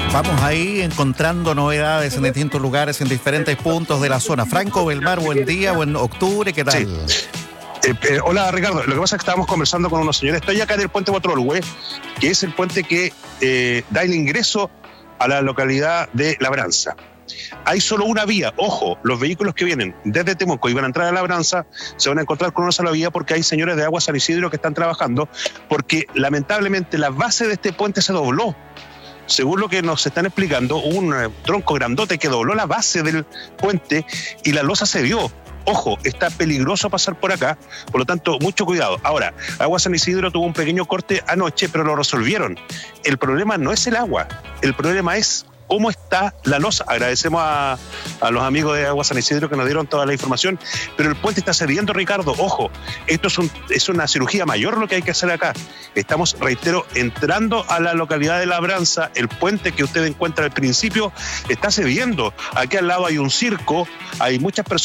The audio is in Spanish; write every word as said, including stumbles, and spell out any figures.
Vamos ahí encontrando novedades en distintos lugares, en diferentes puntos de la zona. Franco Belmar, buen día, buen octubre, ¿qué tal? Sí. Eh, eh, hola Ricardo, lo que pasa es que estábamos conversando con unos señores. Estoy acá en el puente Huatrolhue, que es el puente que eh, da el ingreso a la localidad de Labranza. Hay solo una vía, ojo, los vehículos que vienen desde Temuco y van a entrar a Labranza se van a encontrar con una sola vía porque hay señores de Agua San Isidro que están trabajando porque lamentablemente la base de este puente se dobló. Según lo que nos están explicando, hubo un tronco grandote que dobló la base del puente y la losa se dio. Ojo, está peligroso pasar por acá, por lo tanto, mucho cuidado. Ahora, Agua San Isidro tuvo un pequeño corte anoche, pero lo resolvieron. El problema no es el agua, el problema es cómo está la losa. Agradecemos a, a los amigos de Agua San Isidro que nos dieron toda la información, pero el puente está cediendo, Ricardo. Ojo, esto es, un, es una cirugía mayor lo que hay que hacer acá. Estamos, reitero, entrando a la localidad de Labranza. El puente que usted encuentra al principio está cediendo. Aquí al lado hay un circo, hay muchas personas